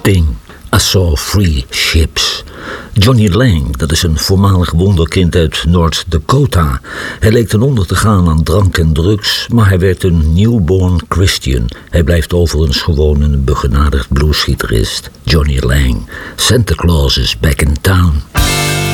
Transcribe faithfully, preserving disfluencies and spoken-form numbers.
Sting, I Saw Three Ships. Johnny Lang, dat is een voormalig wonderkind uit North Dakota. Hij leek ten onder te gaan aan drank en drugs, maar hij werd een newborn Christian. Hij blijft overigens gewoon een begenadigd bluesgitarist. Johnny Lang, Santa Claus is back in town.